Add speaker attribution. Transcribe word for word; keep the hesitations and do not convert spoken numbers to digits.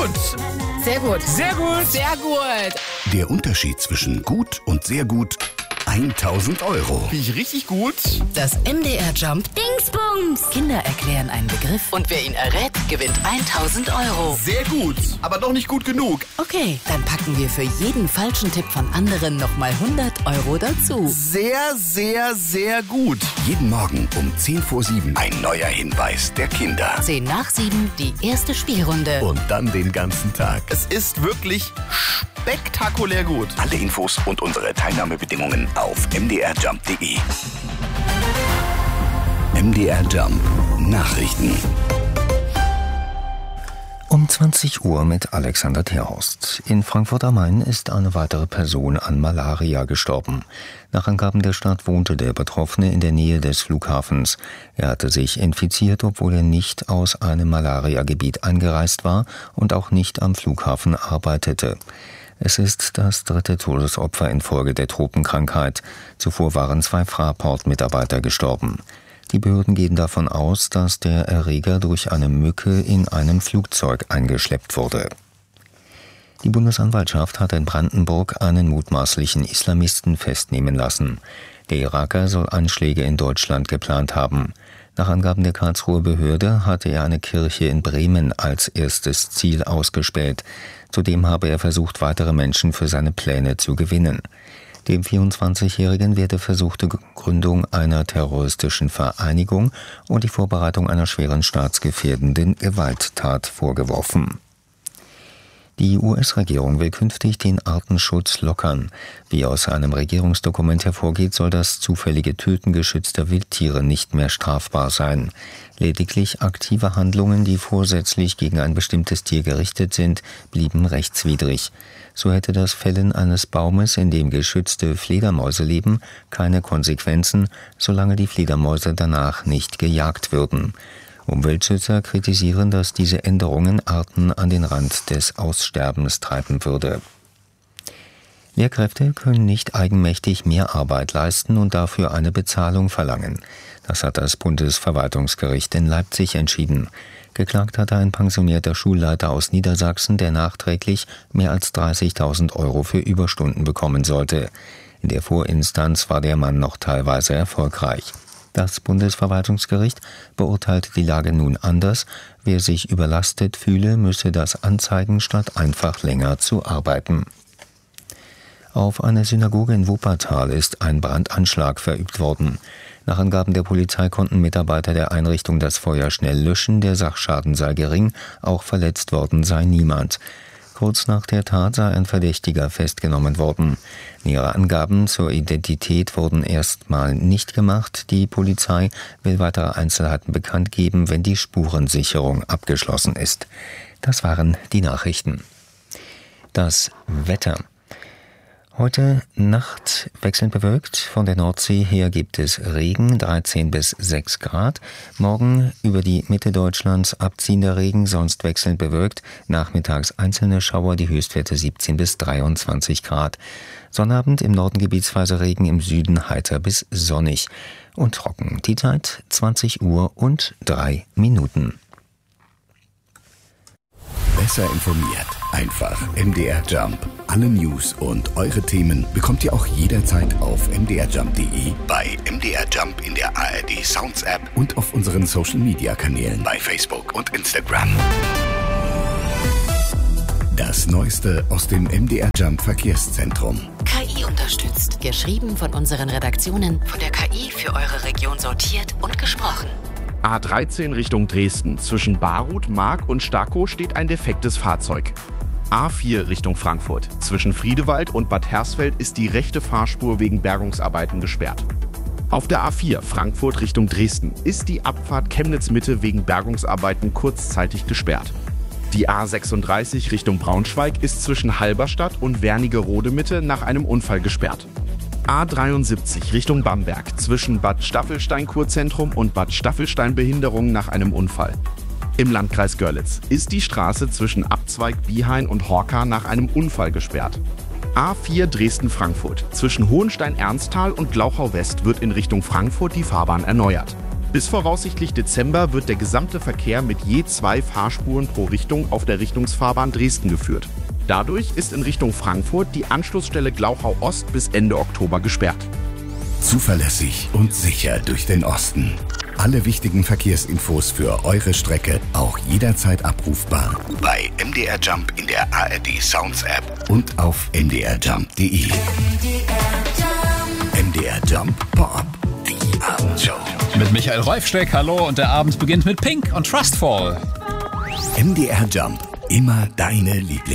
Speaker 1: Gut.
Speaker 2: Sehr gut.
Speaker 1: Sehr gut.
Speaker 2: Sehr gut.
Speaker 3: Der Unterschied zwischen gut und sehr gut: tausend Euro.
Speaker 1: Bin ich richtig gut?
Speaker 2: Das M D R Jump
Speaker 4: Dingsbums.
Speaker 2: Kinder erklären einen Begriff und wer ihn errät, gewinnt tausend Euro.
Speaker 1: Sehr gut, aber doch nicht gut genug.
Speaker 2: Okay, dann packen wir für jeden falschen Tipp von anderen nochmal hundert Euro dazu.
Speaker 1: Sehr, sehr, sehr gut.
Speaker 3: Jeden Morgen um zehn vor sieben ein neuer Hinweis der Kinder.
Speaker 2: zehn nach sieben, die erste Spielrunde.
Speaker 3: Und dann den ganzen Tag.
Speaker 1: Es ist wirklich spektakulär gut.
Speaker 3: Alle Infos und unsere Teilnahmebedingungen auf m d r jump punkt d e. M D R Jump Nachrichten. Um zwanzig Uhr mit Alexander Terhorst. In Frankfurt am Main ist eine weitere Person an Malaria gestorben. Nach Angaben der Stadt wohnte der Betroffene in der Nähe des Flughafens. Er hatte sich infiziert, obwohl er nicht aus einem Malariagebiet eingereist war und auch nicht am Flughafen arbeitete. Es ist das dritte Todesopfer infolge der Tropenkrankheit. Zuvor waren zwei Fraport-Mitarbeiter gestorben. Die Behörden gehen davon aus, dass der Erreger durch eine Mücke in einem Flugzeug eingeschleppt wurde. Die Bundesanwaltschaft hat in Brandenburg einen mutmaßlichen Islamisten festnehmen lassen. Der Iraker soll Anschläge in Deutschland geplant haben. Nach Angaben der Karlsruher Behörde hatte er eine Kirche in Bremen als erstes Ziel ausgespäht. Zudem habe er versucht, weitere Menschen für seine Pläne zu gewinnen. Dem vierundzwanzigjährigen wird die versuchte Gründung einer terroristischen Vereinigung und die Vorbereitung einer schweren staatsgefährdenden Gewalttat vorgeworfen. Die U S-Regierung will künftig den Artenschutz lockern. Wie aus einem Regierungsdokument hervorgeht, soll das zufällige Töten geschützter Wildtiere nicht mehr strafbar sein. Lediglich aktive Handlungen, die vorsätzlich gegen ein bestimmtes Tier gerichtet sind, blieben rechtswidrig. So hätte das Fällen eines Baumes, in dem geschützte Fledermäuse leben, keine Konsequenzen, solange die Fledermäuse danach nicht gejagt würden. Umweltschützer kritisieren, dass diese Änderungen Arten an den Rand des Aussterbens treiben würde. Lehrkräfte können nicht eigenmächtig mehr Arbeit leisten und dafür eine Bezahlung verlangen. Das hat das Bundesverwaltungsgericht in Leipzig entschieden. Geklagt hatte ein pensionierter Schulleiter aus Niedersachsen, der nachträglich mehr als dreißigtausend Euro für Überstunden bekommen sollte. In der Vorinstanz war der Mann noch teilweise erfolgreich. Das Bundesverwaltungsgericht beurteilte die Lage nun anders. Wer sich überlastet fühle, müsse das anzeigen, statt einfach länger zu arbeiten. Auf einer Synagoge in Wuppertal ist ein Brandanschlag verübt worden. Nach Angaben der Polizei konnten Mitarbeiter der Einrichtung das Feuer schnell löschen, der Sachschaden sei gering, auch verletzt worden sei niemand. Kurz nach der Tat sei ein Verdächtiger festgenommen worden. Nähere Angaben zur Identität wurden erstmal nicht gemacht. Die Polizei will weitere Einzelheiten bekannt geben, wenn die Spurensicherung abgeschlossen ist. Das waren die Nachrichten. Das Wetter. Heute Nacht wechselnd bewölkt, von der Nordsee her gibt es Regen, dreizehn bis sechs Grad. Morgen über die Mitte Deutschlands abziehender Regen, sonst wechselnd bewölkt. Nachmittags einzelne Schauer, die Höchstwerte siebzehn bis dreiundzwanzig Grad. Sonnabend im Norden gebietsweise Regen, im Süden heiter bis sonnig. Und trocken. Die Zeit zwanzig Uhr und drei Minuten. Besser informiert. Einfach M D R Jump. Alle News und eure Themen bekommt ihr auch jederzeit auf m d r jump punkt d e, bei M D R Jump in der A R D Sounds App und auf unseren Social Media Kanälen bei Facebook und Instagram. Das Neueste aus dem M D R Jump Verkehrszentrum.
Speaker 2: K I unterstützt. Geschrieben von unseren Redaktionen, von der K I für eure Region sortiert und gesprochen.
Speaker 5: A dreizehn Richtung Dresden. Zwischen Baruth, Mark und Starkow steht ein defektes Fahrzeug. A vier Richtung Frankfurt. Zwischen Friedewald und Bad Hersfeld ist die rechte Fahrspur wegen Bergungsarbeiten gesperrt. Auf der A vier Frankfurt Richtung Dresden ist die Abfahrt Chemnitz-Mitte wegen Bergungsarbeiten kurzzeitig gesperrt. Die A sechsunddreißig Richtung Braunschweig ist zwischen Halberstadt und Wernigerode-Mitte nach einem Unfall gesperrt. A dreiundsiebzig Richtung Bamberg, zwischen Bad Staffelstein-Kurzentrum und Bad Staffelstein-Behinderung nach einem Unfall. Im Landkreis Görlitz ist die Straße zwischen Abzweig Biehain und Horka nach einem Unfall gesperrt. A vier Dresden-Frankfurt, zwischen Hohenstein-Ernsthal und Glauchau West wird in Richtung Frankfurt die Fahrbahn erneuert. Bis voraussichtlich Dezember wird der gesamte Verkehr mit je zwei Fahrspuren pro Richtung auf der Richtungsfahrbahn Dresden geführt. Dadurch ist in Richtung Frankfurt die Anschlussstelle Glauchau Ost bis Ende Oktober gesperrt.
Speaker 4: Zuverlässig und sicher durch den Osten. Alle wichtigen Verkehrsinfos für eure Strecke auch jederzeit abrufbar bei M D R Jump in der A R D Sounds App und auf m d r jump punkt d e. M D R Jump Pop, die Abendshow.
Speaker 6: Mit Michael Reufsteck, hallo, und der Abend beginnt mit Pink und Trustfall.
Speaker 4: M D R Jump, immer deine Lieblings.